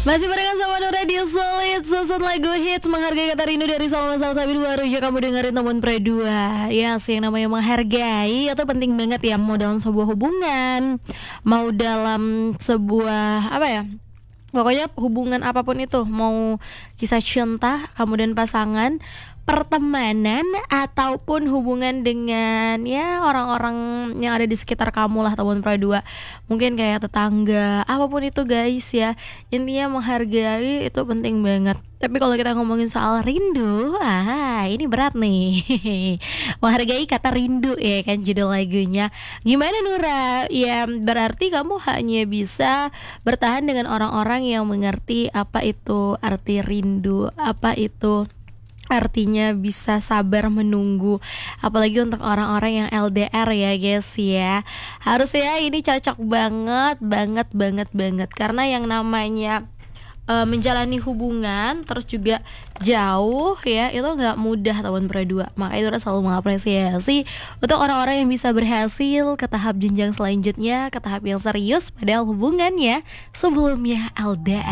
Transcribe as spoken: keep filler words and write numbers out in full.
Masih barengan sama Nura di Solid, susun lagu hits Menghargai Kata Rindu dari Salma Salsabila. Baru aja kamu dengerin teman Predua. Ya sih, yang namanya menghargai itu penting banget ya. Mau dalam sebuah hubungan, mau dalam sebuah apa ya, pokoknya hubungan apapun itu, mau kisah cinta kamu dan pasangan, pertemanan, ataupun hubungan dengan ya orang-orang yang ada di sekitar kamu lah, teman Pradua. Mungkin kayak tetangga, apapun itu guys ya. Intinya menghargai itu penting banget. Tapi kalau kita ngomongin soal rindu, ah ini berat nih. Menghargai kata rindu ya kan judul lagunya. Gimana Nura? Ya berarti kamu hanya bisa bertahan dengan orang-orang yang mengerti apa itu arti rindu, apa itu artinya bisa sabar menunggu. Apalagi untuk orang-orang yang L D R ya guys ya. Harusnya ini cocok banget, banget, banget, banget. Karena yang namanya uh, menjalani hubungan terus juga jauh ya, itu gak mudah teman Pradua. Makanya Dora selalu mengapresiasi untuk orang-orang yang bisa berhasil ke tahap jenjang selanjutnya, ke tahap yang serius padahal hubungannya sebelumnya L D R.